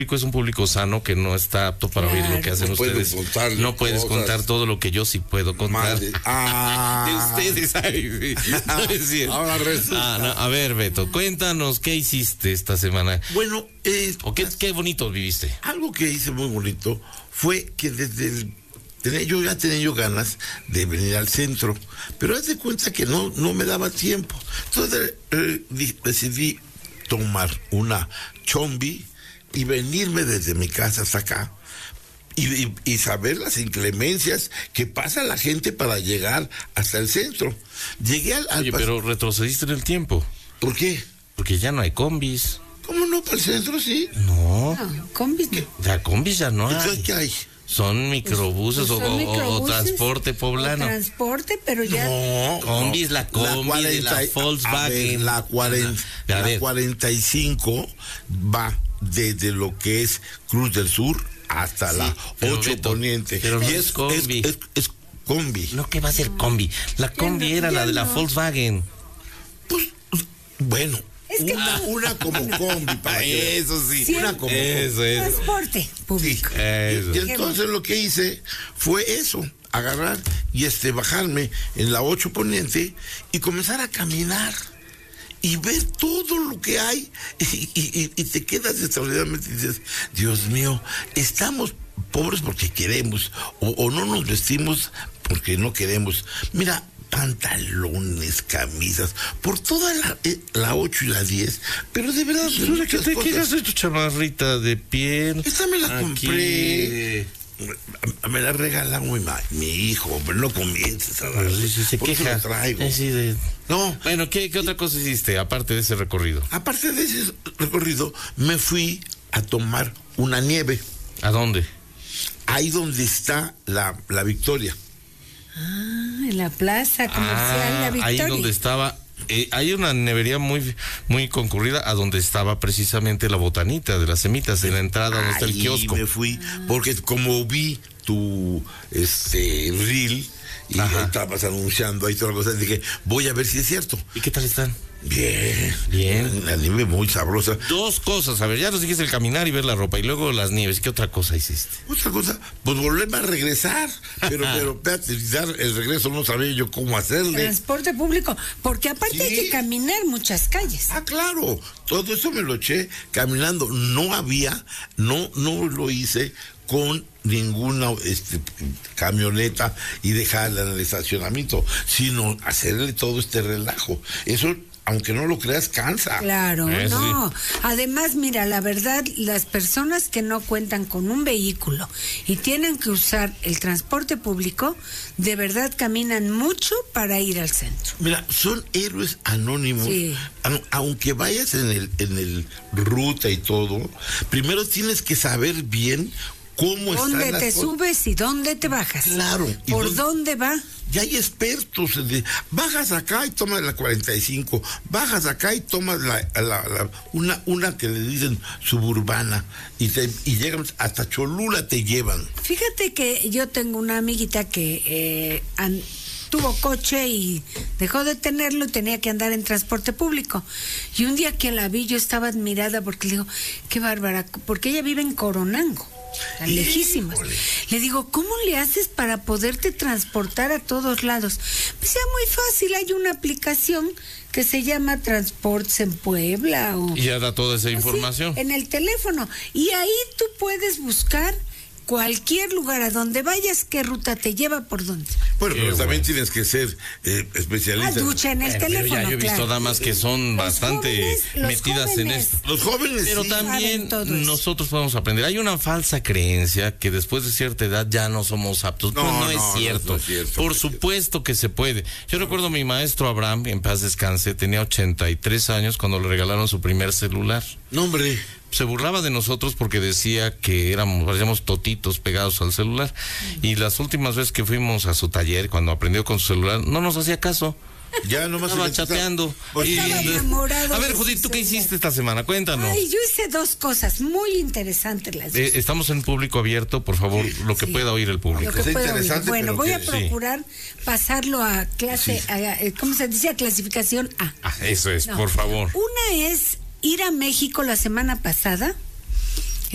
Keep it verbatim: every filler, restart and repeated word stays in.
es un público sano que no está apto para claro. oír lo que hacen no ustedes. No puedes cosas. contar todo lo que yo sí puedo contar. Ah. De ustedes, ay, sí. Ahora resulta. Ah, no, a ver, Beto, cuéntanos qué hiciste esta semana. Bueno, eh, o qué, qué bonito viviste. Algo que hice muy bonito fue que desde el Tenía, yo ya tenía yo ganas de venir al centro, pero haz de cuenta que no, no me daba tiempo. Entonces eh, decidí tomar una chombi y venirme desde mi casa hasta acá y, y, y saber las inclemencias que pasa la gente para llegar hasta el centro. Llegué al... al Oye, pero retrocediste en el tiempo. ¿Por qué? Porque ya no hay combis. ¿Cómo no? ¿Para el centro sí? No. No, combis no. Ya combis ya no hay. hay. ¿Qué hay? Son microbuses, pues, pues son o, microbuses o transporte poblano. O transporte, pero ya. No, combi es la combi la de la Volkswagen. Ver, la, cuarenta, la cuarenta y cinco va desde lo que es Cruz del Sur hasta sí, la ocho Beto, Poniente. Pero y no es, es combi. Es, es, es combi. No, que va a ser combi. La combi no, era la de la no. Volkswagen. Pues, bueno. Es que una, no. una como combi para eso sí. Siempre. Una como eso es. Transporte público. Sí. Eso. Y, y entonces lo que hice fue eso, agarrar y este bajarme en la ocho Poniente y comenzar a caminar y ver todo lo que hay y, y, y te quedas extraordinariamente y dices, Dios mío, estamos pobres porque queremos o, o no nos vestimos porque no queremos. Mira, pantalones, camisas, por toda la, eh, la ocho y la diez, pero de verdad... ¿Qué te quedas de tu chamarrita de piel? Esta me la Aquí. compré, me la regaló mi, mi hijo, pero no comiences a dar. Sí, sí, se por queja. eso lo traigo. Sí, de... No. Bueno, ¿qué, ¿qué otra cosa hiciste, aparte de ese recorrido? Aparte de ese recorrido, me fui a tomar una nieve. ¿A dónde? Ahí donde está la, la Victoria. Ah, en la plaza comercial ah, La Victoria. Ahí donde estaba, eh, hay una nevería muy muy concurrida a donde estaba precisamente la botanita de las semitas, en la entrada donde está el kiosco. Ahí me fui, porque como vi tu este reel y Ajá. estabas anunciando ahí toda la cosa, dije, voy a ver si es cierto. ¿Y qué tal están? Bien, bien, la nieve muy sabrosa. Dos cosas, a ver, ya nos dijiste el caminar y ver la ropa y luego las nieves. ¿Qué otra cosa hiciste? Otra cosa, pues volverme a regresar, pero pero espérate, dar el regreso no sabía yo cómo hacerle. Transporte público, porque aparte sí. hay que caminar muchas calles. Ah, claro, todo eso me lo eché caminando. No había, no, no lo hice con ninguna este, camioneta y dejarla en el estacionamiento, sino hacerle todo este relajo. Eso, aunque no lo creas, cansa. Claro, eh, no. Sí. Además, mira, la verdad, las personas que no cuentan con un vehículo y tienen que usar el transporte público, de verdad caminan mucho para ir al centro. Mira, son héroes anónimos. Sí. Aunque vayas en el, en el ruta y todo, primero tienes que saber bien cómo están ¿Dónde te las subes y dónde te bajas? Claro. ¿Por dónde, dónde va? Ya hay expertos. De, bajas acá y tomas la cuarenta y cinco. Bajas acá y tomas la, la, la, una, una que le dicen suburbana. Y, te, y llegan hasta Cholula, te llevan. Fíjate que yo tengo una amiguita que eh, an, tuvo coche y dejó de tenerlo y tenía que andar en transporte público. Y un día que la vi, yo estaba admirada porque le digo, qué bárbara, porque ella vive en Coronango. Tan lejísimas. Le digo, ¿cómo le haces para poderte transportar a todos lados? Pues ya muy fácil, hay una aplicación que se llama Transportes en Puebla. O, y ya da toda esa así, información. En el teléfono. Y ahí tú puedes buscar cualquier lugar a donde vayas, qué ruta te lleva, por dónde. Bueno, pero bueno. también tienes que ser eh, especialista. Ah, ducha en el eh, teléfono, ya yo he visto claro. damas que son los bastante jóvenes, metidas jóvenes. en esto. Los jóvenes Pero sí. también nosotros podemos aprender. Hay una falsa creencia que después de cierta edad ya no somos aptos. No, pues no, no, es, cierto. No, no es cierto. Por supuesto que se puede. Yo no. recuerdo a mi maestro Abraham, en paz descanse, tenía ochenta y tres años cuando le regalaron su primer celular. No, hombre. Se burlaba de nosotros porque decía que éramos, parecíamos totitos pegados al celular. Mm. Y las últimas veces que fuimos a su taller, cuando aprendió con su celular, no nos hacía caso. Ya nomás estaba chateando. Y, estaba enamorado. A ver, Judith, ¿tú qué hiciste esta semana? Cuéntanos. Ay, yo hice dos cosas muy interesantes. Las eh, estamos en público abierto, por favor, sí, lo que sí. pueda oír el público. Lo que pueda oír. Bueno, voy que, a procurar sí. pasarlo a clase, sí. a, ¿cómo se dice? A clasificación A. Ah, eso es, no. por favor. Una es ir a México la semana pasada